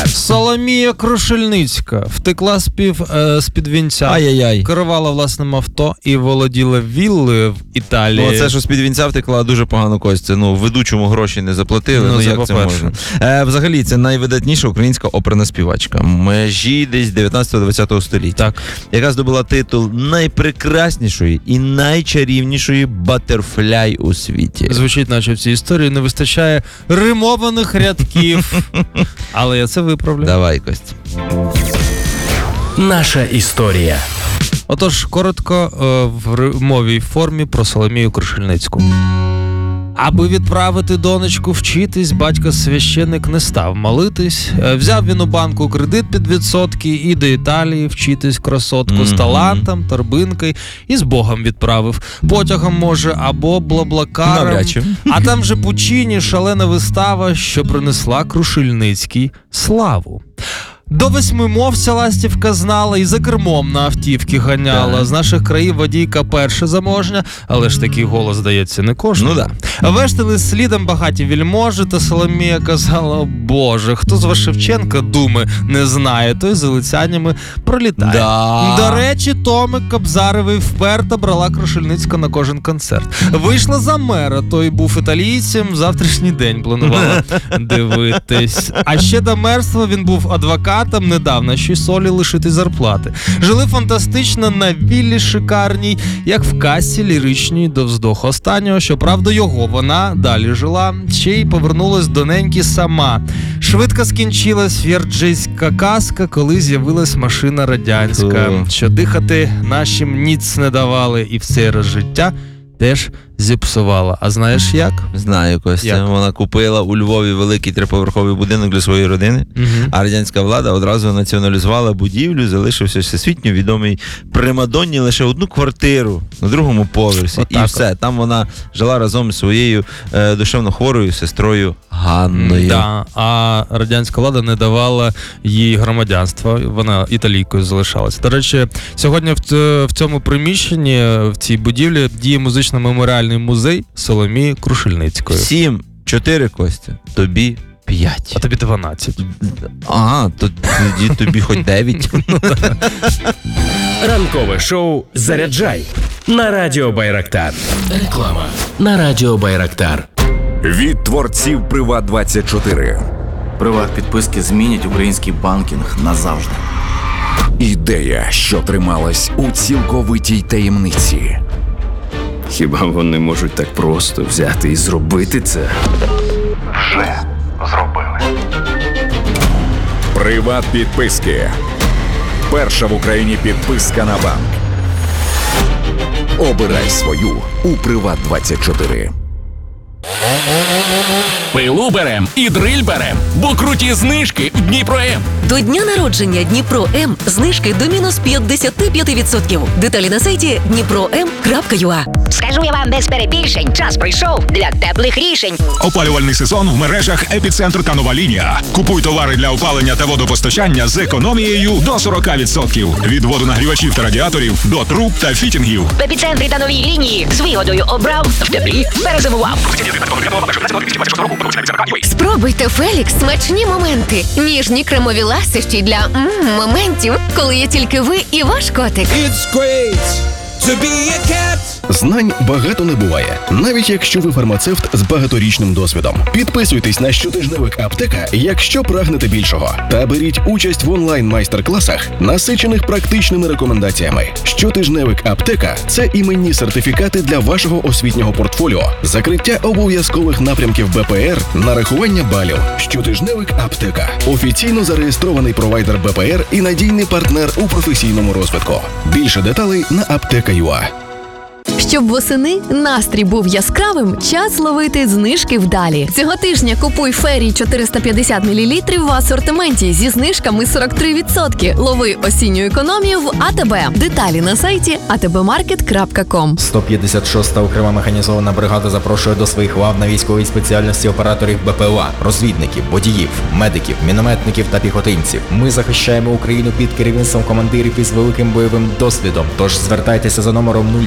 Соломія Крушельницька втекла з-під вінця, керувала власним авто і володіла віллою в Італії. Ну, це, що з-під вінця втекла, дуже погано, Костя. Ну, ведучому гроші не заплатили, як це можна? Взагалі, це найвидатніша українська оперна співачка. Межі десь 19-20 століття. Так. Яка здобула титул найпрекраснішої і найчарівнішої батерфляй у світі. Звучить, наче в цій історії не вистачає римованих рядків. Але я це виправлю. Давай, Костя. Наша історія. Отож, коротко в римовій формі про Соломію Крушельницьку. Аби відправити донечку вчитись, батько-священник не став молитись. Взяв він у банку кредит під відсотки і до Італії вчитись красотку з талантом, торбинкою і з Богом відправив. Потягом, може, або блаблакаром. А там же Пучіні шалена вистава, що принесла Крушельницькій славу. До 8 мов ця ластівка знала і за кермом на автівки ганяла. З наших країв водійка перша заможня, але ж такий голос, здається, не кожному. Ну да. Вештали слідом багаті вільможі, та Соломія казала: Боже, хто з вас Шевченка думи не знає, той залицяннями пролітає. Да. До речі, Томик Кобзаревий вперто брала Крушельницька на кожен концерт. Вийшла за мера, той був італійцем, завтрашній день планувала дивитись. А ще до мерства він був адвокатом, недавно ще й солі лишити зарплати. Жили фантастично на віллі шикарній, як в касі ліричній до вздоху останнього. Щоправда, його вона далі жила, ще й повернулась до неньки сама. Швидко скінчилась в'ярджейська казка, коли з'явилась машина радянська, що дихати нашим ніц не давали, і все життя теж зіпсувала. А знаєш як? Знаю, Костя. Як? Вона купила у Львові великий триповерховий будинок для своєї родини, а радянська влада одразу націоналізувала будівлю, залишився всесвітньо відомий примадонні лише одну квартиру на другому поверсі. І все. Там вона жила разом з своєю душевно хворою сестрою Ганною. Да. А радянська влада не давала їй громадянства. Вона італійкою залишалась. До речі, сьогодні в цьому приміщенні, в цій будівлі, діє музично-меморіальний музей Соломії Крушельницької. 7-4, Костя. Тобі 5. А тобі 12. Ага, тоді тобі хоч 9. Ранкове шоу «Заряджай» на Радіо Байрактар. Реклама на Радіо Байрактар. Від творців Приват24. Приват-підписки змінять український банкінг назавжди. Ідея, що трималась у цілковитій таємниці. Хіба вони можуть так просто взяти і зробити це? Вже зробили. Приват-підписки. Перша в Україні підписка на банк. Обирай свою у Приват24. Пилу берем і дриль берем, бо круті знижки в Дніпро-М. До дня народження Дніпро-М знижки до мінус 55%. Деталі на сайті dnipro.m.ua. Скажу я вам без перебільшень, час прийшов для теплих рішень. Опалювальний сезон в мережах «Епіцентр» та «Нова лінія». Купуй товари для опалення та водопостачання з економією до 40%. Від водонагрівачів та радіаторів до труб та фітінгів. В «Епіцентрі» та «Новій лінії з вигодою обрав, в теплі перезимував. Спробуйте Фелікс смачні моменти. Ніжні кремові ласощі для моментів, коли є тільки ви і ваш котик. It's great to be a cat. Знань багато не буває, навіть якщо ви фармацевт з багаторічним досвідом. Підписуйтесь на щотижневик «Аптека», якщо прагнете більшого. Та беріть участь в онлайн-майстер-класах, насичених практичними рекомендаціями. Щотижневик «Аптека» – це іменні сертифікати для вашого освітнього портфоліо, закриття обов'язкових напрямків БПР, нарахування балів. Щотижневик «Аптека» – офіційно зареєстрований провайдер БПР і надійний партнер у професійному розвитку. Більше деталей на apteka.ua. Щоб восени настрій був яскравим, час ловити знижки вдалі. Цього тижня купуй Феррі 450 мл в асортименті зі знижками 43%. Лови осінню економію в АТБ. Деталі на сайті atbmarket.com. 156-та окрема механізована бригада запрошує до своїх лав на військовій спеціальності операторів БПЛА, розвідників, водіїв, медиків, мінометників та піхотинців. Ми захищаємо Україну під керівництвом командирів із великим бойовим досвідом. Тож звертайтеся за номером 077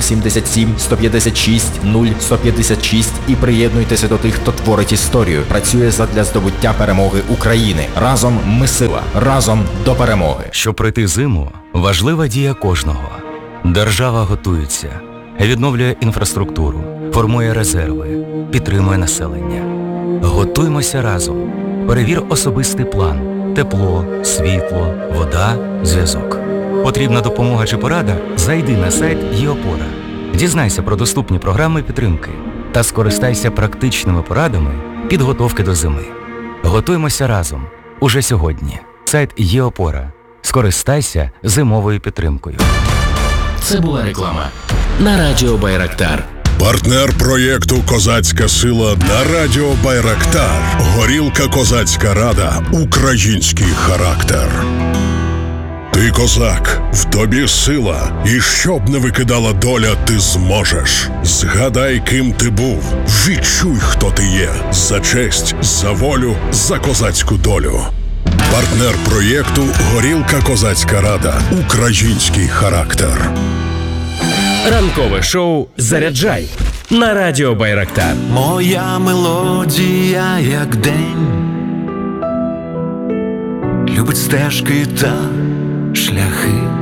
067 156 0156 і приєднуйтеся до тих, хто творить історію, працює задля здобуття перемоги України. Разом ми сила, разом до перемоги. Щоб пройти зиму, важлива дія кожного. Держава готується, відновлює інфраструктуру, формує резерви, підтримує населення. Готуймося разом. Перевір особистий план. Тепло, світло, вода, зв'язок. Потрібна допомога чи порада? Зайди на сайт ЄОпора. Дізнайся про доступні програми підтримки та скористайся практичними порадами підготовки до зими. Готуймося разом. Уже сьогодні. Сайт ЄОпора. Скористайся зимовою підтримкою. Це була реклама на Радіо Байрактар. Партнер проєкту «Козацька сила» на Радіо Байрактар. Горілка «Козацька рада». Український характер. Ти козак, в тобі сила, і щоб не викидала доля, ти зможеш. Згадай, ким ти був, відчуй, хто ти є. За честь, за волю, за козацьку долю. Партнер проєкту «Горілка «Козацька рада». Український характер. Ранкове шоу «Заряджай» на Радіо Байрактар. Моя мелодія, як день, любить стежки та шляхи.